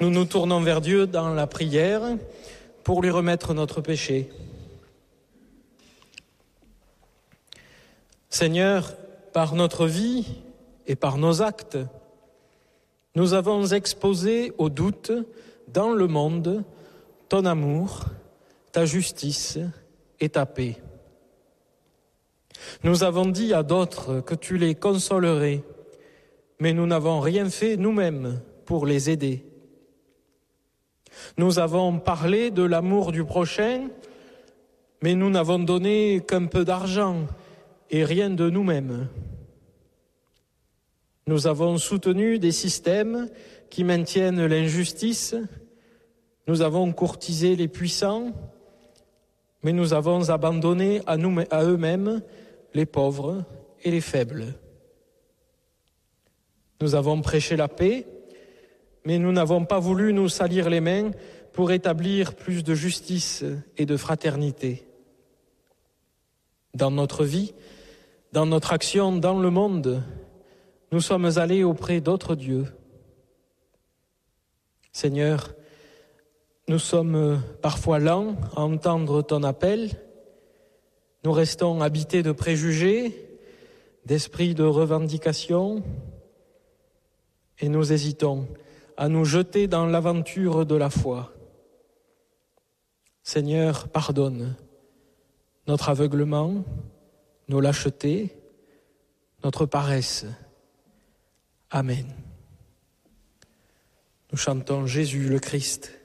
Nous nous tournons vers Dieu dans la prière pour lui remettre notre péché. Seigneur, par notre vie et par nos actes, nous avons exposé au doute dans le monde ton amour, ta justice et ta paix. Nous avons dit à d'autres que tu les consolerais, mais nous n'avons rien fait nous-mêmes pour les aider. Nous avons parlé de l'amour du prochain, mais nous n'avons donné qu'un peu d'argent et rien de nous-mêmes. Nous avons soutenu des systèmes qui maintiennent l'injustice, nous avons courtisé les puissants, mais nous avons abandonné à eux-mêmes les pauvres et les faibles. Nous avons prêché la paix, mais nous n'avons pas voulu nous salir les mains pour établir plus de justice et de fraternité. Dans notre vie, dans notre action dans le monde, nous sommes allés auprès d'autres dieux. Seigneur, nous sommes parfois lents à entendre ton appel. Nous restons habités de préjugés, d'esprits de revendication, et nous hésitons à nous jeter dans l'aventure de la foi. Seigneur, pardonne notre aveuglement, nos lâchetés, notre paresse. Amen. Nous chantons Jésus le Christ.